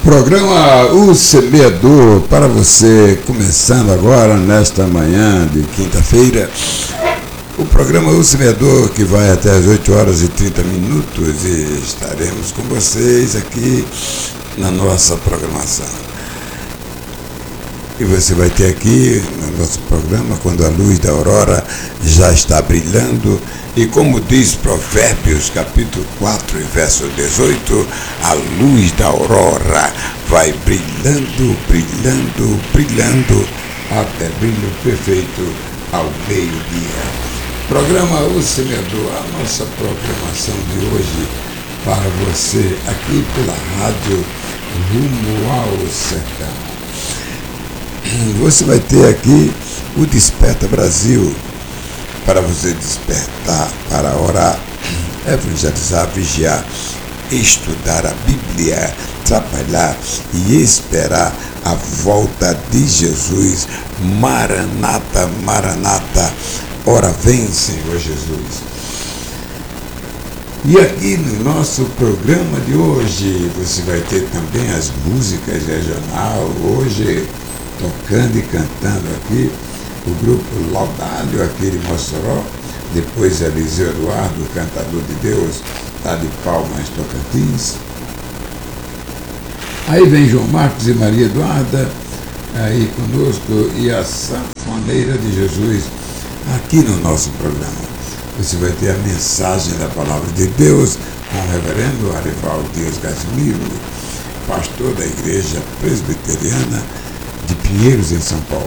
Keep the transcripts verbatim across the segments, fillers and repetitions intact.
Programa O Semeador para você, começando agora nesta manhã de quinta-feira. O programa O Semeador que vai até as oito horas e trinta minutos e estaremos com vocês aqui na nossa programação. E você vai ter aqui no nosso programa, quando a luz da aurora já está brilhando, e como diz Provérbios capítulo quatro, verso dezoito, a luz da aurora vai brilhando, brilhando, brilhando, até brilho perfeito ao meio-dia. Programa O Semeador, a nossa programação de hoje para você aqui pela rádio Rumo ao Sertão. Você vai ter aqui o Desperta Brasil, para você despertar, para orar, evangelizar, vigiar, estudar a Bíblia, trabalhar e esperar a volta de Jesus. Maranata, Maranata, ora vem, Senhor Jesus. E aqui no nosso programa de hoje, você vai ter também as músicas regional, hoje tocando e cantando aqui, o grupo Laudálio, aqui de Mossoró, depois Eliseu Eduardo, cantador de Deus, lá de Palmas, Tocantins. Aí vem João Marcos e Maria Eduarda, aí conosco, e a Sanfoneira de Jesus, aqui no nosso programa. Você vai ter a mensagem da Palavra de Deus com o reverendo Arivaldo Dias Casimiro, pastor da Igreja Presbiteriana de Pinheiros, em São Paulo.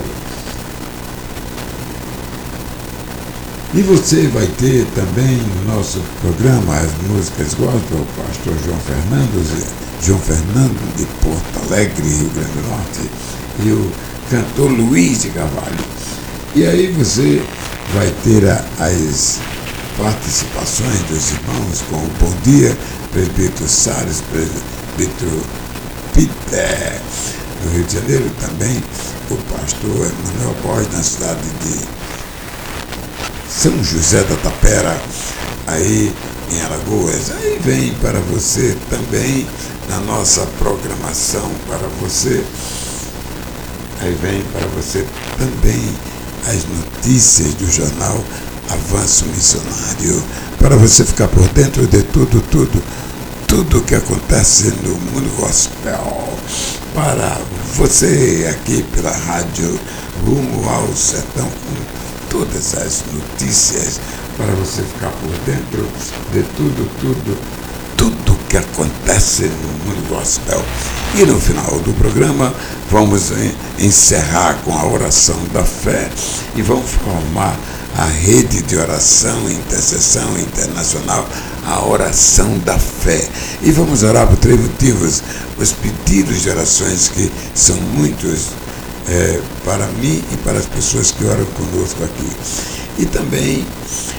E você vai ter também no nosso programa as músicas gospel, o pastor João Fernando, João Fernando de Porto Alegre, Rio Grande do Norte, e o cantor Luiz de Carvalho. E aí você vai ter a, as participações dos irmãos com o Bom Dia, presbítero Salles, presbítero Peter. No Rio de Janeiro também o pastor Emanuel Borges, na cidade de São José da Tapera, aí em Alagoas. Aí vem para você também, na nossa programação, para você, aí vem para você também as notícias do jornal Avanço Missionário, para você ficar por dentro de tudo, tudo, tudo que acontece no mundo gospel. Para você aqui pela rádio Rumo ao Sertão, com todas as notícias, para você ficar por dentro de tudo, tudo, tudo que acontece no mundo gospel. E no final do programa vamos encerrar com a oração da fé e vamos formar a rede de oração e intercessão internacional, a oração da fé. E vamos orar por três motivos: os pedidos de orações, que são muitos é, para mim e para as pessoas que oram conosco aqui. E também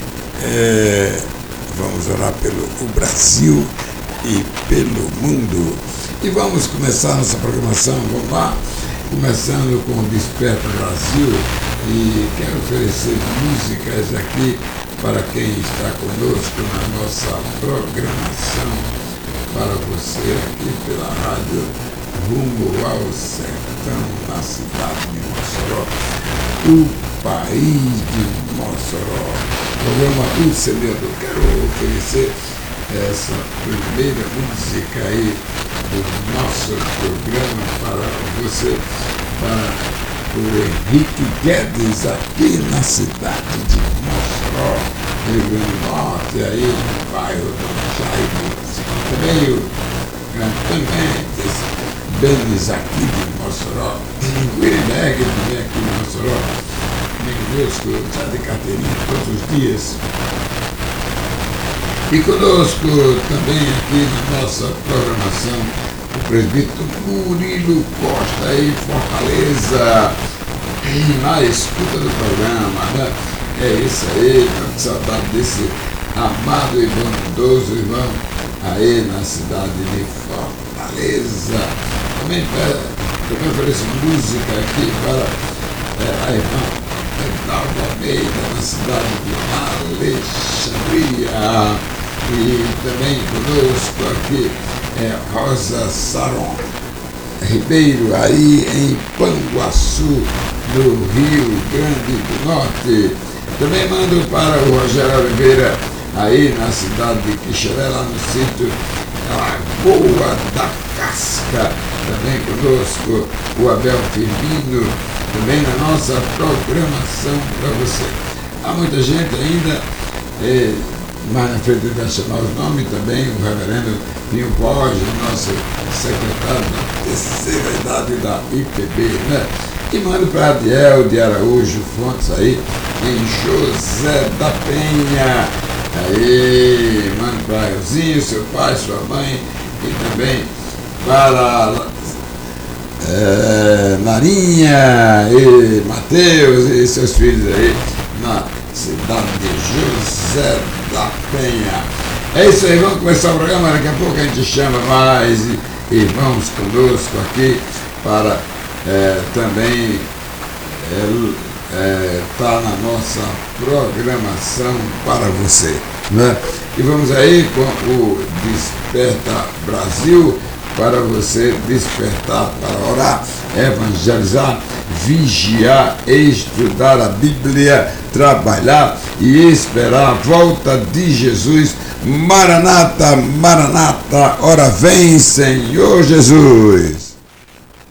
é, vamos orar pelo o Brasil e pelo mundo. E vamos começar nossa programação, vamos lá, começando com o Desperta Brasil. E quero oferecer músicas aqui para quem está conosco na nossa programação, para você aqui pela rádio Rumo ao Sertão, na cidade de Mossoró, o país de Mossoró. Programa O Semeador. Quero oferecer essa primeira música aí do nosso programa para você, para o Henrique Guedes, aqui na cidade de Mossoró, Rio Grande do Norte, aí no bairro do Jaime. Também o Cantantes Benes, aqui de Mossoró, o Irineg também aqui de Mossoró, conosco, está de carteirinha todos os dias. E conosco também aqui na nossa programação, o presbítero Murilo Costa, aí em Fortaleza, na escuta do programa, né? É isso aí, com saudade desse amado e bondoso irmão aí na cidade de Fortaleza. Também, também ofereço música aqui para é, a irmã Edalva Almeida, na cidade de Alexandria. E também conosco aqui é Rosa Saron, Ribeiro, aí em Panguaçu, no Rio Grande do Norte. Também mando para o Rogério Oliveira, aí na cidade de Quixeré, lá no sítio Lagoa da Casca. Também conosco o Abel Firmino, também na nossa programação para você. Há muita gente ainda, eh, mais na frente vai chamar os nomes também, o reverendo Pinho Borges, nosso secretário da terceira idade da I P B, né? E mando para Adiel de Araújo Fontes aí, em José da Penha. Aí, mando para Elzinho, seu pai, sua mãe, e também para é, Marinha e Mateus e seus filhos aí na cidade de José da Penha. É isso aí, vamos começar o programa, daqui a pouco a gente chama mais irmãos conosco aqui para é, também é, é, tá na nossa programação para você, né? E vamos aí com o Desperta Brasil, para você despertar para orar, evangelizar, vigiar, estudar a Bíblia, trabalhar e esperar a volta de Jesus. Maranata, Maranata, ora vem, Senhor Jesus.